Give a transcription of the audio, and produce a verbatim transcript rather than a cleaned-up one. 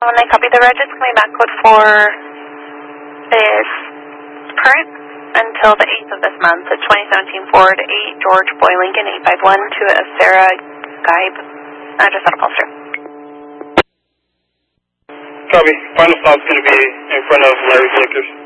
When I copy the reg, it's coming back code four is current until the eighth of this month. It's twenty seventeen Ford eight George Boy Lincoln eight five one to a Sarah Geib. Address out of Polster. Copy. Final stop's going to be in front of Larry's Liquors.